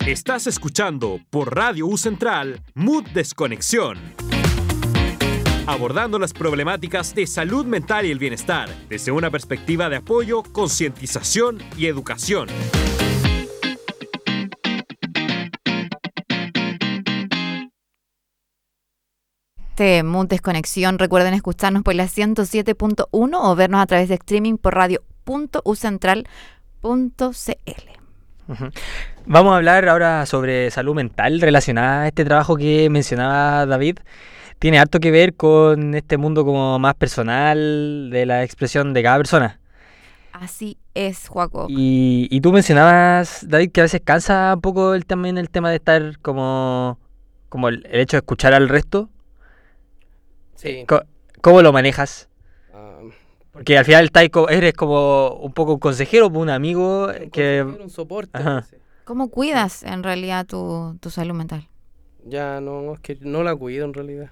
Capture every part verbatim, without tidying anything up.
Estás escuchando por Radio U Central Mood Desconexión. Abordando las problemáticas de salud mental y el bienestar desde una perspectiva de apoyo, concientización y educación. Este Mood Desconexión, recuerden escucharnos por la ciento siete punto uno o vernos a través de streaming por radio punto u central punto c l. Uh-huh. Vamos a hablar ahora sobre salud mental relacionada a este trabajo que mencionaba David. Tiene harto que ver con este mundo como más personal de la expresión de cada persona. Así es, Joaco. Y, y tú mencionabas, David, que a veces cansa un poco el, también el tema de estar como, como el, el hecho de escuchar al resto. Sí. ¿Cómo, cómo lo manejas? Um, Porque al final estás, eres como un poco un consejero, un amigo un que... un soporte. Ajá. ¿Cómo cuidas en realidad tu, tu salud mental? Ya no, es que no la cuido en realidad.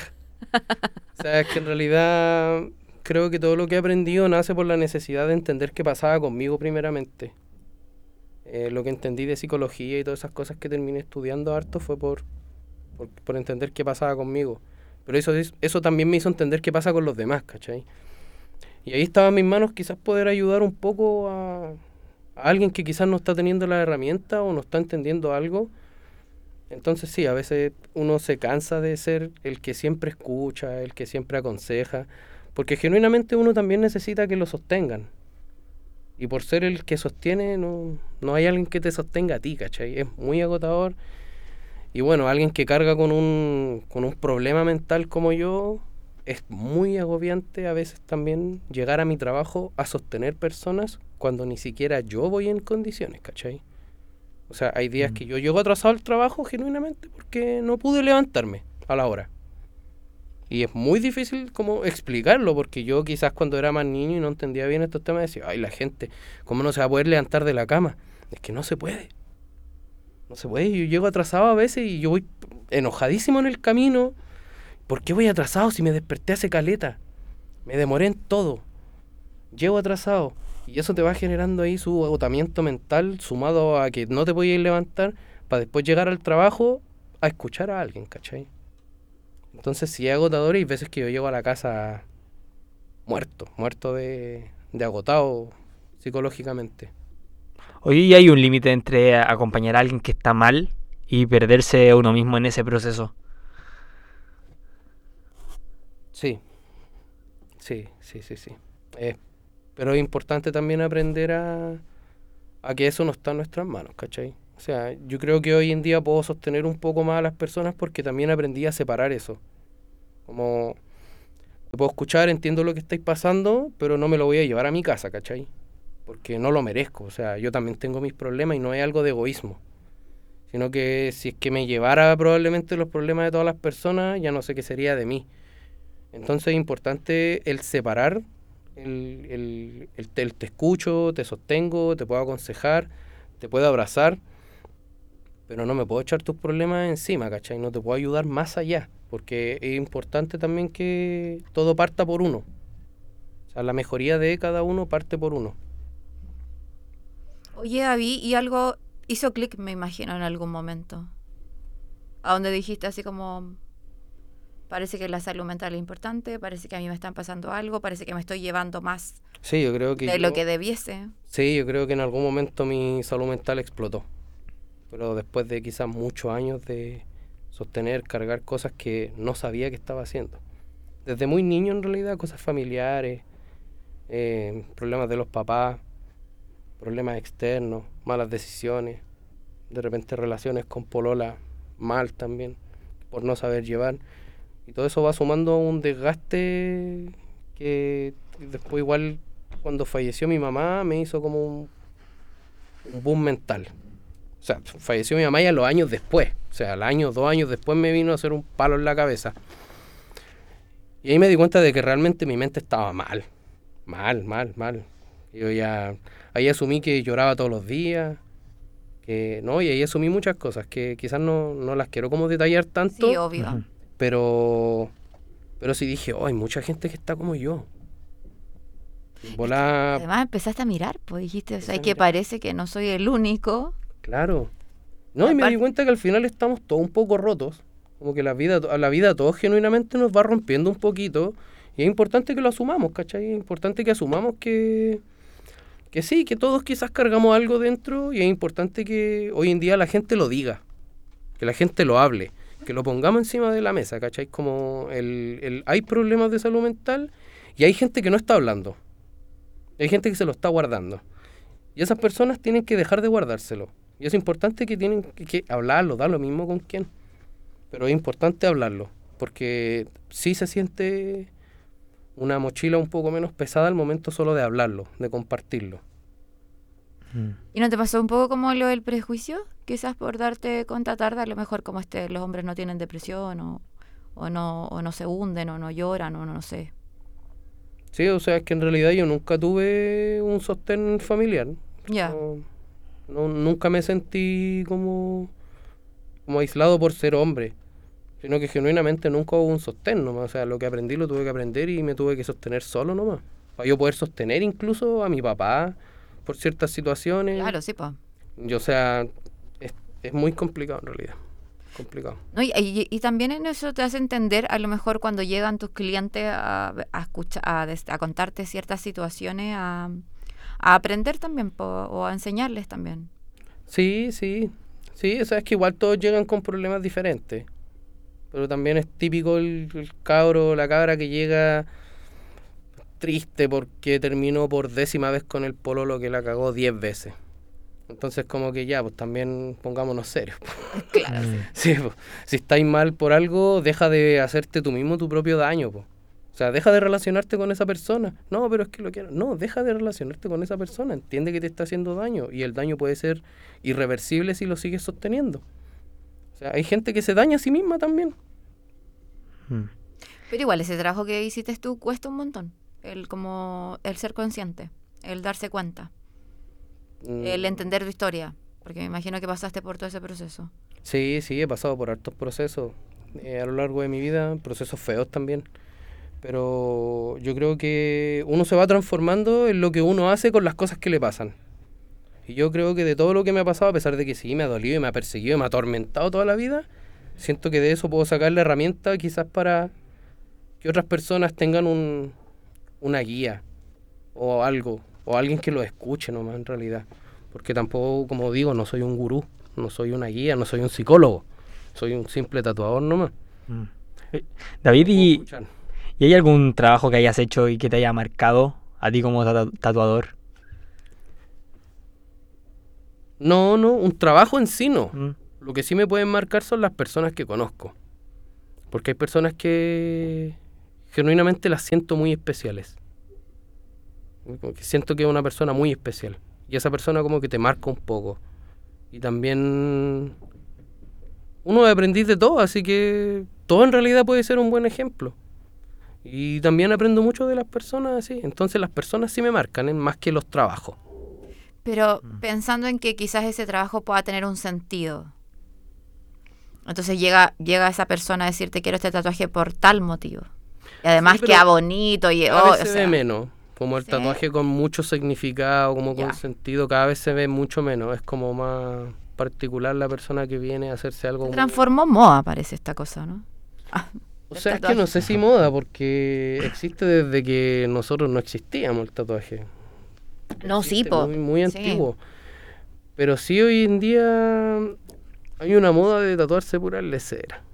O sea, es que en realidad creo que todo lo que he aprendido nace por la necesidad de entender qué pasaba conmigo primeramente. Eh, lo que entendí de psicología y todas esas cosas que terminé estudiando harto fue por, por, por entender qué pasaba conmigo. Pero eso, eso también me hizo entender qué pasa con los demás, ¿cachai? Y ahí estaba en mis manos quizás poder ayudar un poco a, a alguien que quizás no está teniendo la herramienta o no está entendiendo algo. Entonces sí, a veces uno se cansa de ser el que siempre escucha, el que siempre aconseja, porque genuinamente uno también necesita que lo sostengan. Y por ser el que sostiene, no, no hay alguien que te sostenga a ti, ¿cachai? Es muy agotador. Y bueno, alguien que carga con un, con un problema mental como yo, es muy agobiante a veces también llegar a mi trabajo a sostener personas cuando ni siquiera yo voy en condiciones, ¿cachai? O sea, hay días que yo llego atrasado al trabajo genuinamente porque no pude levantarme a la hora. Y es muy difícil como explicarlo, porque yo quizás cuando era más niño y no entendía bien estos temas decía, ay, la gente, ¿cómo no se va a poder levantar de la cama? Es que no se puede. No se puede. Yo llego atrasado a veces y yo voy enojadísimo en el camino. ¿Por qué voy atrasado si me desperté hace caleta? Me demoré en todo. Llego atrasado. Y eso te va generando ahí su agotamiento mental, sumado a que no te podías levantar, para después llegar al trabajo a escuchar a alguien, ¿cachai? Entonces sí es agotador y hay veces que yo llego a la casa muerto, muerto de, de agotado psicológicamente. Oye, ¿y hay un límite entre acompañar a alguien que está mal y perderse a uno mismo en ese proceso? Sí, sí, sí, sí, sí. Eh, pero es importante también aprender a, a que eso no está en nuestras manos, ¿cachai? O sea, yo creo que hoy en día puedo sostener un poco más a las personas porque también aprendí a separar eso. Como, te puedo escuchar, entiendo lo que estáis pasando, pero no me lo voy a llevar a mi casa, ¿cachai? Porque no lo merezco. O sea, yo también tengo mis problemas y no es algo de egoísmo. Sino que si es que me llevara probablemente los problemas de todas las personas, ya no sé qué sería de mí. Entonces es importante el separar, el, el, el, te, el te escucho, te sostengo, te puedo aconsejar, te puedo abrazar, pero no me puedo echar tus problemas encima, ¿cachai? No te puedo ayudar más allá, porque es importante también que todo parta por uno. O sea, la mejoría de cada uno parte por uno. Oye, David, y algo hizo clic, me imagino, en algún momento. A donde dijiste así como, parece que la salud mental es importante, parece que a mí me están pasando algo, parece que me estoy llevando más sí, yo creo que de yo, lo que debiese. Sí, yo creo que en algún momento mi salud mental explotó. Pero después de quizás muchos años de sostener, cargar cosas que no sabía que estaba haciendo. Desde muy niño en realidad, cosas familiares, eh, problemas de los papás, problemas externos, malas decisiones, de repente relaciones con polola mal también, por no saber llevar. Y todo eso va sumando un desgaste que después igual cuando falleció mi mamá me hizo como un, un boom mental. O sea, falleció mi mamá ya los años después. O sea, al año, dos años después me vino a hacer un palo en la cabeza. Y ahí me di cuenta de que realmente mi mente estaba mal. Mal, mal, mal. Yo ya... Ahí asumí que lloraba todos los días. Que no, y ahí asumí muchas cosas que quizás no, no las quiero como detallar tanto. Sí, obvio. Uh-huh. Pero... Pero sí dije, oh, hay mucha gente que está como yo. Volá... Además empezaste a mirar, pues dijiste, o sea, Empecé a que mirar. parece que no soy el único. Claro. No, y me Aparte- di cuenta que al final estamos todos un poco rotos. Como que la vida, a la vida a todos genuinamente nos va rompiendo un poquito. Y es importante que lo asumamos, ¿cachai? Es importante que asumamos que, que sí, que todos quizás cargamos algo dentro. Y es importante que hoy en día la gente lo diga. Que la gente lo hable. Que lo pongamos encima de la mesa, ¿cachai? Como el, el, hay problemas de salud mental y hay gente que no está hablando. Hay gente que se lo está guardando. Y esas personas tienen que dejar de guardárselo. Y es importante que tienen que, que hablarlo, da lo mismo con quién. Pero es importante hablarlo, porque sí se siente una mochila un poco menos pesada al momento solo de hablarlo, de compartirlo. ¿Y no te pasó un poco como lo del prejuicio? Quizás por darte cuenta tarde, a lo mejor como este, los hombres no tienen depresión o, o, no, o no se hunden o no lloran o no, no sé. Sí, o sea, es que en realidad yo nunca tuve un sostén familiar. Ya. No, no- nunca me sentí como, como aislado por ser hombre, sino que genuinamente nunca hubo un sostén nomás. O sea, lo que aprendí lo tuve que aprender y me tuve que sostener solo nomás. Para yo poder sostener incluso a mi papá por ciertas situaciones. Claro, sí, pues. Y, o sea, es, es muy complicado en realidad. Complicado. No, y, y- y también en eso te hace entender, a lo mejor cuando llegan tus clientes a, a, escuchar, a, des- a contarte ciertas situaciones, a, a aprender también po, o a enseñarles también. Sí, sí. Sí, o sea, es que igual todos llegan con problemas diferentes. Pero también es típico el, el cabro, la cabra que llega triste porque terminó por décima vez con el pololo que la cagó diez veces. Entonces como que ya, pues también pongámonos serios. Claro. Sí, pues, si estáis mal por algo, deja de hacerte tú mismo tu propio daño, pues. O sea, deja de relacionarte con esa persona. No, pero es que lo quiero. No, deja de relacionarte con esa persona. Entiende que te está haciendo daño y el daño puede ser irreversible si lo sigues sosteniendo. O sea, hay gente que se daña a sí misma también. Mm. Pero igual, ese trabajo que hiciste tú cuesta un montón. El como el ser consciente, el darse cuenta, Mm, el entender tu historia. Porque me imagino que pasaste por todo ese proceso. Sí, sí, he pasado por hartos procesos eh, a lo largo de mi vida, procesos feos también. Pero yo creo que uno se va transformando en lo que uno hace con las cosas que le pasan. Y yo creo que de todo lo que me ha pasado, a pesar de que sí, me ha dolido y me ha perseguido y me ha atormentado toda la vida, siento que de eso puedo sacar la herramienta quizás para que otras personas tengan un, una guía o algo, o alguien que lo escuche nomás en realidad. Porque tampoco, como digo, no soy un gurú, no soy una guía, no soy un psicólogo, soy un simple tatuador nomás. Mm. Eh, David, ¿y, Escuchar. ¿y hay algún trabajo que hayas hecho y que te haya marcado a ti como tatu- tatuador? No, no, un trabajo en sí no. Mm. Lo que sí me pueden marcar son las personas que conozco. Porque hay personas que genuinamente las siento muy especiales. Como que siento que es una persona muy especial. Y esa persona como que te marca un poco. Y también uno aprendí de todo, así que todo en realidad puede ser un buen ejemplo. Y también aprendo mucho de las personas así. Entonces las personas sí me marcan, ¿eh? Más que los trabajos. Pero pensando en que quizás ese trabajo pueda tener un sentido. Entonces llega, llega esa persona a decirte quiero este tatuaje por tal motivo. Y además Sí, pero queda bonito y Cada oh, vez o se sea, ve menos. Como el ¿sí? tatuaje con mucho significado, como Ya. con sentido, cada vez se ve mucho menos. Es como más particular la persona que viene a hacerse algo. se muy- transformó en moda, parece esta cosa, ¿no? Ah, O el sea, es que tatuaje. no sé si moda, porque existe desde que nosotros no existíamos el tatuaje. No, sí, Existe, po. Muy, muy Sí. antiguo. Pero sí hoy en día hay una moda de tatuarse pura lesera.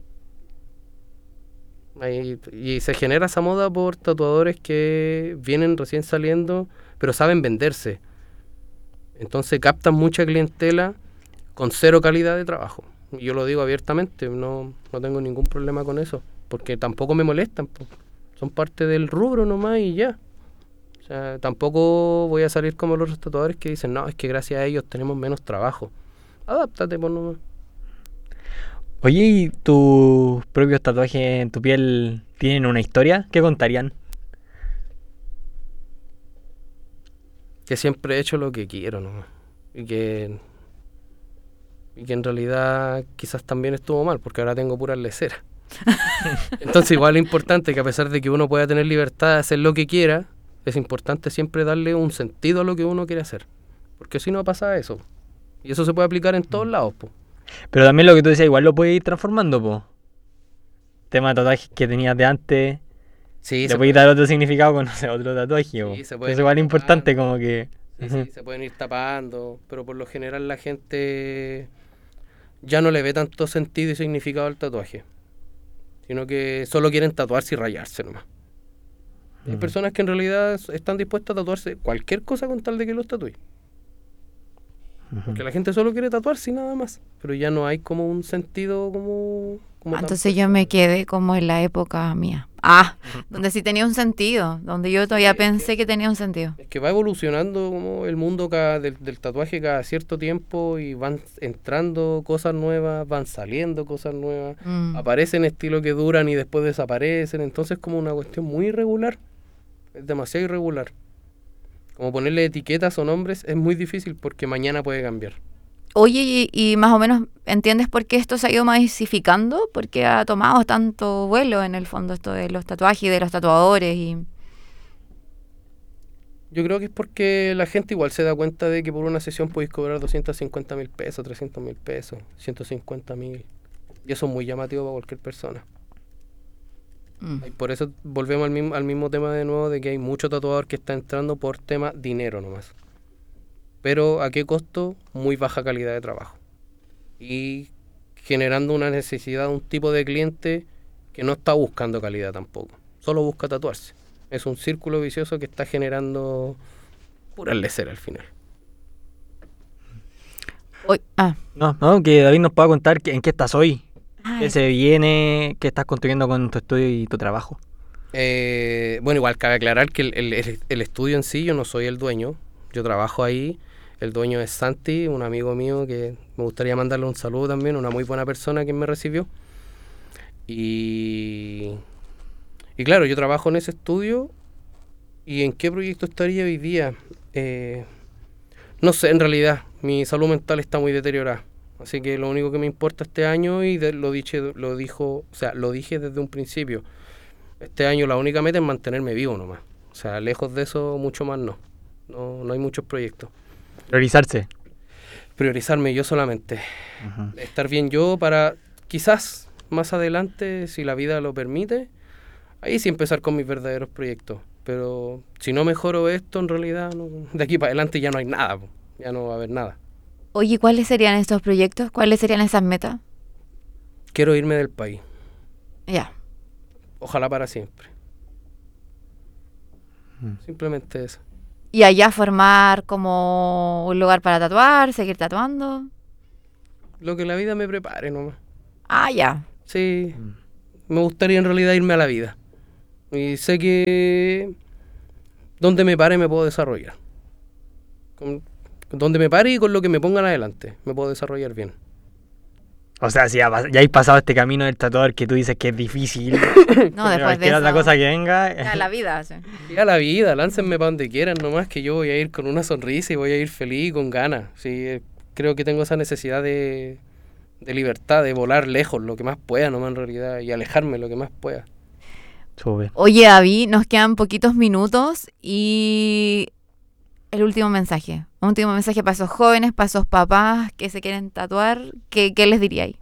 Hay- y se genera esa moda por tatuadores que vienen recién saliendo, pero saben venderse. Entonces captan mucha clientela con cero calidad de trabajo. Y yo lo digo abiertamente, no, no tengo ningún problema con eso, porque tampoco me molestan, po. Son parte del rubro nomás y ya. O sea, tampoco voy a salir como los tatuadores que dicen, no, es que gracias a ellos tenemos menos trabajo. Adáptate, por nomás. Oye, ¿y tus propios tatuajes en tu piel tienen una historia? ¿Qué contarían? Que siempre he hecho lo que quiero nomás. Y que, y que en realidad quizás también estuvo mal, porque ahora tengo puras leceras. Entonces igual es importante que a pesar de que uno pueda tener libertad de hacer lo que quiera, es importante siempre darle un sentido a lo que uno quiere hacer. Porque si no pasa eso. Y eso se puede aplicar en todos lados, po. Pero también lo que tú decías, igual lo puedes ir transformando, po. Tema de tatuajes que tenías de antes, Sí, le puedes dar otro significado con, no sé, otro tatuaje, po. Sí, se Eso puede es igual ir importante, tapando. como que... Sí, sí, se pueden ir tapando, pero por lo general la gente ya no le ve tanto sentido y significado al tatuaje, sino que solo quieren tatuarse y rayarse nomás. Hay Mm. personas que en realidad están dispuestas a tatuarse cualquier cosa con tal de que los tatúe. Porque la gente solo quiere tatuarse y nada más, pero ya no hay como un sentido como... como Ah, tan entonces yo me quedé como en la época mía. Ah, donde sí tenía un sentido, donde yo todavía Sí, es pensé que- que tenía un sentido. Es que va evolucionando como el mundo cada, del, del tatuaje cada cierto tiempo y van entrando cosas nuevas, van saliendo cosas nuevas, Mm. aparecen estilos que duran y después desaparecen, entonces es como una cuestión muy irregular, es demasiado irregular. Como ponerle etiquetas o nombres es muy difícil porque mañana puede cambiar. Oye, y, y más o menos, ¿entiendes por qué esto se ha ido masificando? ¿Por qué ha tomado tanto vuelo en el fondo esto de los tatuajes y de los tatuadores? Y... Yo creo que es porque la gente igual se da cuenta de que por una sesión podéis cobrar doscientos cincuenta mil pesos, trescientos mil pesos, ciento cincuenta mil. Y eso es muy llamativo para cualquier persona. Mm. Y por eso volvemos al mismo, al mismo tema de nuevo, de que hay mucho tatuador que está entrando por tema dinero nomás. Pero ¿a qué costo? Muy baja calidad de trabajo. Y generando una necesidad de un tipo de cliente que no está buscando calidad tampoco. Solo busca tatuarse. Es un círculo vicioso que está generando pura lecera al final. Hoy, ah, No, no, que David nos pueda contar que- en qué estás hoy, ah, qué se viene, qué estás construyendo con tu estudio y tu trabajo. Eh, bueno, igual cabe aclarar que el, el- el- el estudio en sí, yo no soy el dueño. Yo trabajo ahí. El dueño es Santi, un amigo mío que me gustaría mandarle un saludo también, una muy buena persona que me recibió. Y, y claro, yo trabajo en ese estudio. ¿Y en qué proyecto estaría hoy día? Eh, no sé, en realidad, mi salud mental está muy deteriorada. Así que lo único que me importa este año, y de- lo, diche, lo, dijo, o sea, lo dije desde un principio, este año la única meta es mantenerme vivo nomás. O sea, lejos de eso, mucho más no. No, no hay muchos proyectos. Priorizarse. Priorizarme yo solamente. Estar bien yo para quizás más adelante, si la vida lo permite, ahí sí empezar con mis verdaderos proyectos. Pero si no mejoro esto, en realidad, no- de aquí para adelante ya no hay nada. Po. Ya no va a haber nada. oye, ¿cuáles serían estos proyectos? ¿Cuáles serían esas metas? Quiero irme del país. Ya. Ojalá para siempre. Mm. Simplemente eso. Y allá formar como un lugar para tatuar, seguir tatuando. Lo que la vida me prepare nomás. Ah, ya. Sí, me gustaría en realidad irme a la vida. Y sé que donde me pare me puedo desarrollar. Con, donde me pare y con lo que me pongan adelante, me puedo desarrollar bien. O sea, si ya, pas- ya hay pasado este camino del tatuador que tú dices que es difícil, No, porque después de cualquier eso. otra cosa que venga, Ya, la vida, sí. Y a la vida, láncenme para donde quieran, nomás que yo voy a ir con una sonrisa y voy a ir feliz y con ganas. Sí, eh, creo que tengo esa necesidad de, de libertad, de volar lejos lo que más pueda nomás en realidad y alejarme lo que más pueda. Súper. Oye, David, nos quedan poquitos minutos y el último mensaje. Un último mensaje para esos jóvenes, para esos papás que se quieren tatuar. ¿Qué, qué les diríais?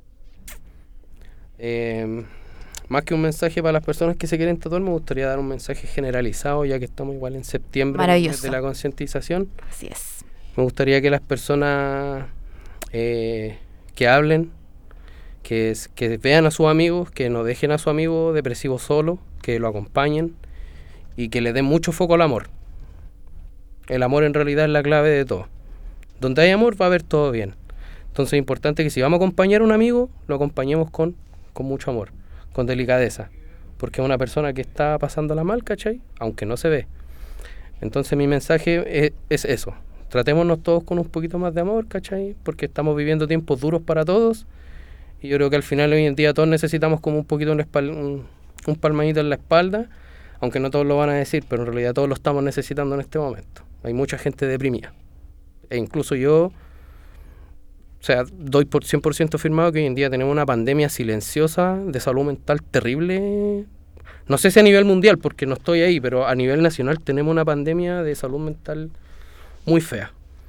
Eh, más que un mensaje para las personas que se quieren tatuar, me gustaría dar un mensaje generalizado, ya que estamos igual en septiembre Maravilloso. de la concientización. Así es. Me gustaría que las personas eh, que hablen, que, es- que vean a sus amigos, que no dejen a su amigo depresivo solo, que lo acompañen y que le den mucho foco al amor. El amor en realidad es la clave de todo. Donde hay amor va a haber todo bien. Entonces es importante que si vamos a acompañar a un amigo, lo acompañemos con, con mucho amor, con delicadeza. Porque es una persona que está pasándola mal, ¿cachai? Aunque no se ve. Entonces mi mensaje es, es eso. Tratémonos todos con un poquito más de amor, ¿cachai? Porque estamos viviendo tiempos duros para todos. Y yo creo que al final hoy en día todos necesitamos como un poquito un, espal- un, un palmadito en la espalda. Aunque no todos lo van a decir, pero en realidad todos lo estamos necesitando en este momento. Hay mucha gente deprimida. E incluso yo, o sea, doy por cien por ciento firmado que hoy en día tenemos una pandemia silenciosa de salud mental terrible. No sé si a nivel mundial, porque no estoy ahí, pero a nivel nacional tenemos una pandemia de salud mental muy fea.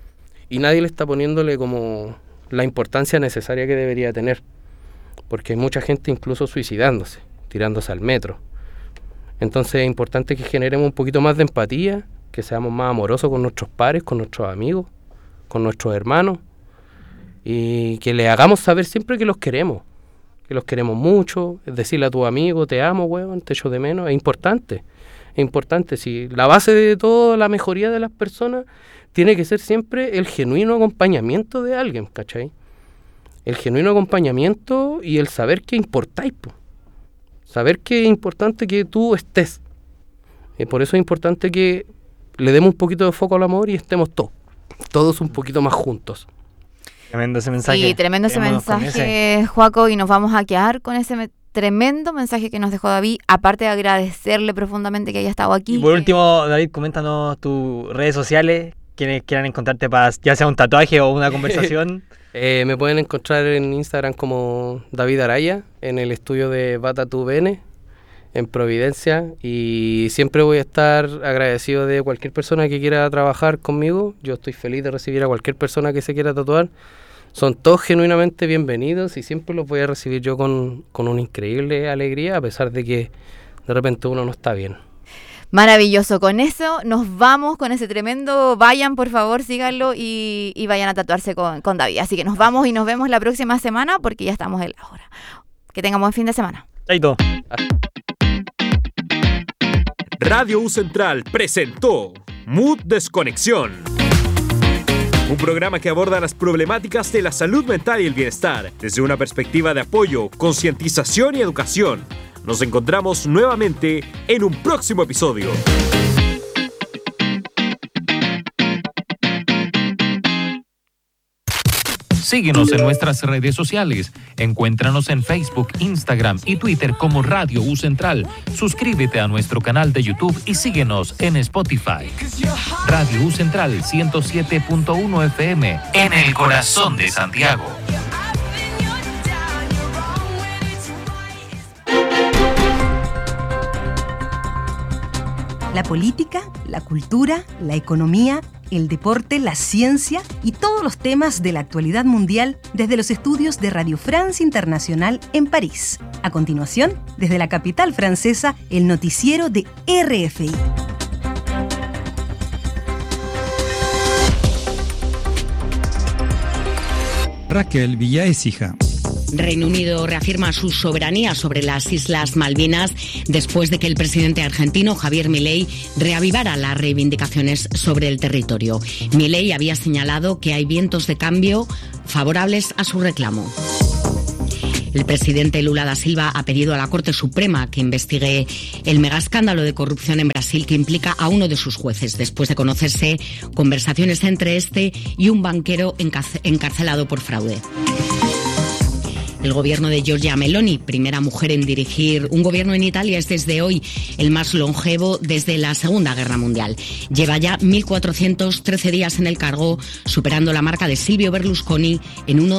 y nadie le está poniéndole como la importancia necesaria que debería tener, porque hay mucha gente incluso suicidándose, tirándose al metro. Entonces es importante que generemos un poquito más de empatía, que seamos más amorosos con nuestros pares, con nuestros amigos, con nuestros hermanos, y que le hagamos saber siempre que los queremos, que los queremos mucho. Es decirle a tu amigo, te amo, huevón, te echo de menos. Es importante, es importante. Si la base de toda la mejoría de las personas tiene que ser siempre el genuino acompañamiento de alguien, ¿cachai? El genuino acompañamiento y el saber que importáis, po. Saber que es importante que tú estés. Y por eso es importante que le demos un poquito de foco al amor y estemos todos, todos un poquito más juntos. Tremendo ese mensaje. Sí, tremendo ese Quedémonos con mensaje, ese. Joaco, y nos vamos a quedar con ese me- tremendo mensaje que nos dejó David, aparte de agradecerle profundamente que haya estado aquí. Y por que- último, David, coméntanos tus redes sociales, quienes quieran encontrarte para ya sea un tatuaje o una conversación. Eh, me pueden encontrar en Instagram como David Araya, en el estudio de Bata Tu Bene, en Providencia, y siempre voy a estar agradecido de cualquier persona que quiera trabajar conmigo. Yo estoy feliz de recibir a cualquier persona que se quiera tatuar. Son todos genuinamente bienvenidos y siempre los voy a recibir yo con, con una increíble alegría, a pesar de que de repente uno no está bien. Maravilloso, con eso nos vamos, con ese tremendo, vayan por favor, síganlo y, y vayan a tatuarse con, con David. Así que nos vamos y nos vemos la próxima semana porque ya estamos en la hora. Que tengan buen fin de semana. Chaito. Radio U Central presentó Mood Desconexión. Un programa que aborda las problemáticas de la salud mental y el bienestar desde una perspectiva de apoyo, concientización y educación. Nos encontramos nuevamente en un próximo episodio. Síguenos en nuestras redes sociales. Encuéntranos en Facebook, Instagram y Twitter como Radio U Central. Suscríbete a nuestro canal de YouTube y síguenos en Spotify. Radio U Central ciento siete punto uno F M en el corazón de Santiago. La política, la cultura, la economía, el deporte, la ciencia y todos los temas de la actualidad mundial desde los estudios de Radio France Internacional en París. A continuación, desde la capital francesa, el noticiero de R F I. Raquel Villaécija. Reino Unido reafirma su soberanía sobre las Islas Malvinas después de que el presidente argentino Javier Milei reavivara las reivindicaciones sobre el territorio. Milei había señalado que hay vientos de cambio favorables a su reclamo. El presidente Lula da Silva ha pedido a la Corte Suprema que investigue el megaescándalo de corrupción en Brasil que implica a uno de sus jueces, después de conocerse conversaciones entre este y un banquero encarcelado por fraude. El gobierno de Giorgia Meloni, primera mujer en dirigir un gobierno en Italia, es desde hoy el más longevo desde la Segunda Guerra Mundial. Lleva ya mil cuatrocientos trece días en el cargo, superando la marca de Silvio Berlusconi en uno